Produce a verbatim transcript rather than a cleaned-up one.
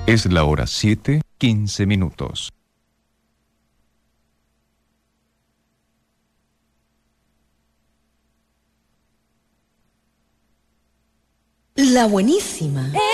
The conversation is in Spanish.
Es la hora siete, quince minutos. La buenísima.